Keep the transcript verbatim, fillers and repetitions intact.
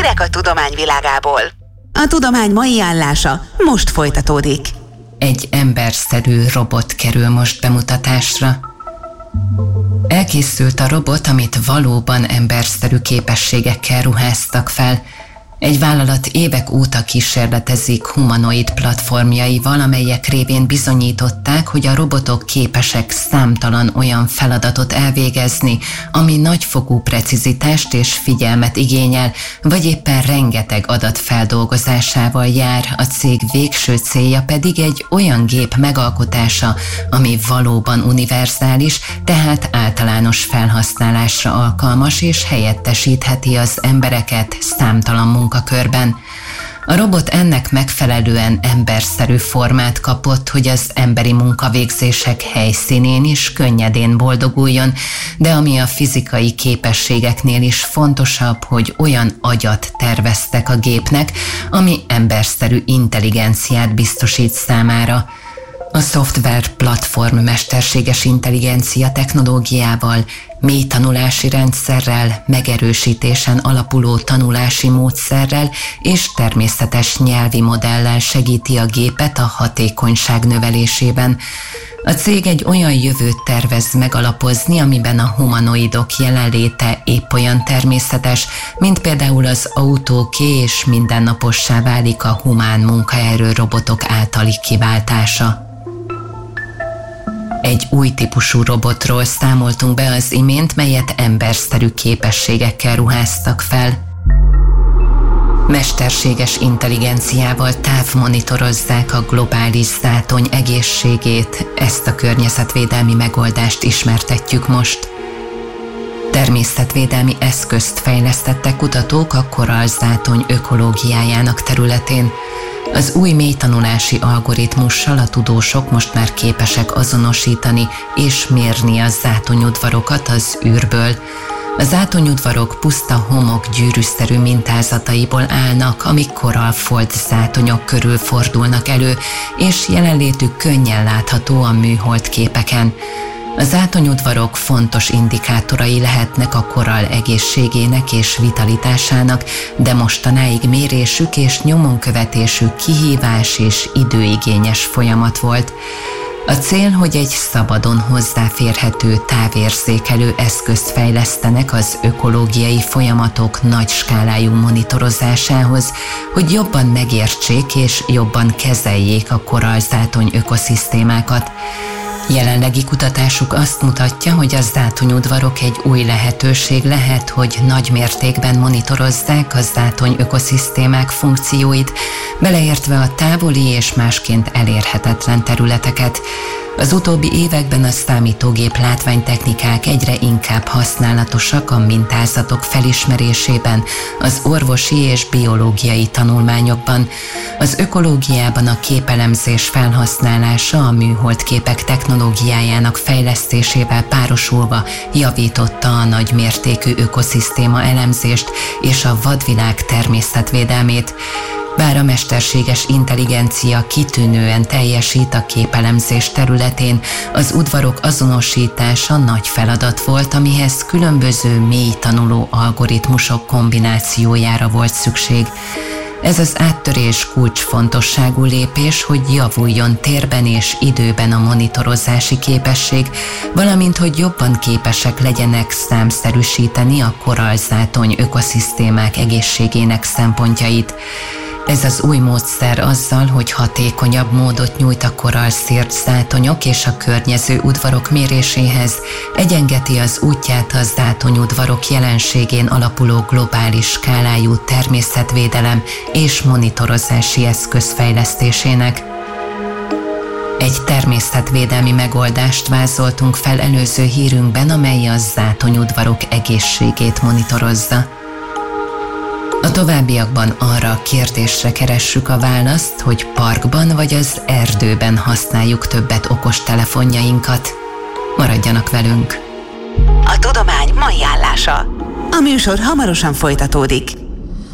Hírek a tudomány világából. A tudomány mai állása most folytatódik. Egy emberszerű robot kerül most bemutatásra. Elkészült a robot, amit valóban emberszerű képességekkel ruháztak fel. Egy vállalat évek óta kísérletezik humanoid platformjaival, amelyek révén bizonyították, hogy a robotok képesek számtalan olyan feladatot elvégezni, ami nagyfokú precizitást és figyelmet igényel, vagy éppen rengeteg adat feldolgozásával jár. A cég végső célja pedig egy olyan gép megalkotása, ami valóban univerzális, tehát általános felhasználásra alkalmas és helyettesítheti az embereket számtalan munkát. munkakörben. A robot ennek megfelelően emberszerű formát kapott, hogy az emberi munkavégzések helyszínén is könnyedén boldoguljon, de ami a fizikai képességeknél is fontosabb, hogy olyan agyat terveztek a gépnek, ami emberszerű intelligenciát biztosít számára. A szoftver platform mesterséges intelligencia technológiával, mély tanulási rendszerrel, megerősítésen alapuló tanulási módszerrel és természetes nyelvi modellel segíti a gépet a hatékonyság növelésében. A cég egy olyan jövőt tervez megalapozni, amiben a humanoidok jelenléte épp olyan természetes, mint például az autóké, és mindennapossá válik a humán munkaerő robotok általi kiváltása. Egy új típusú robotról számoltunk be az imént, melyet emberszerű képességekkel ruháztak fel. Mesterséges intelligenciával távmonitorozzák a globális zátony egészségét, ezt a környezetvédelmi megoldást ismertetjük most. Természetvédelmi eszközt fejlesztettek kutatók a korallzátony ökológiájának területén. Az új mélytanulási algoritmussal a tudósok most már képesek azonosítani és mérni a zátonyudvarokat az űrből. A zátonyudvarok puszta homok gyűrűszerű mintázataiból állnak, amik korallfolt zátonyok körül fordulnak elő, és jelenlétük könnyen látható a műhold képeken. A zátonyudvarok fontos indikátorai lehetnek a korall egészségének és vitalitásának, de mostanáig mérésük és nyomonkövetésük kihívás és időigényes folyamat volt. A cél, hogy egy szabadon hozzáférhető távérzékelő eszközt fejlesztenek az ökológiai folyamatok nagy skálájú monitorozásához, hogy jobban megértsék és jobban kezeljék a korallzátony ökoszisztémákat. Jelenlegi kutatásuk azt mutatja, hogy a zátonyudvarok egy új lehetőség lehet, hogy nagy mértékben monitorozzák a zátony ökoszisztémák funkcióit, beleértve a távoli és másként elérhetetlen területeket. Az utóbbi években a számítógép látványtechnikák egyre inkább használatosak a mintázatok felismerésében, az orvosi és biológiai tanulmányokban. Az ökológiában a képelemzés felhasználása a műholdképek technológiájának fejlesztésével párosulva javította a nagymértékű ökoszisztéma elemzést és a vadvilág természetvédelmét. Bár a mesterséges intelligencia kitűnően teljesít a képelemzés területén, az udvarok azonosítása nagy feladat volt, amihez különböző mély tanuló algoritmusok kombinációjára volt szükség. Ez az áttörés kulcsfontosságú lépés, hogy javuljon térben és időben a monitorozási képesség, valamint hogy jobban képesek legyenek számszerűsíteni a korallzátony ökoszisztémák egészségének szempontjait. Ez az új módszer azzal, hogy hatékonyabb módot nyújt a korallszért zátonyok és a környező udvarok méréséhez, egyengeti az útját a zátonyudvarok jelenségén alapuló globális skálájú természetvédelem és monitorozási eszköz fejlesztésének. Egy természetvédelmi megoldást vázoltunk fel előző hírünkben, amely a zátonyudvarok egészségét monitorozza. A továbbiakban arra a kérdésre keressük a választ, hogy parkban vagy az erdőben használjuk többet okostelefonjainkat. Maradjanak velünk! A tudomány mai állása. A műsor hamarosan folytatódik.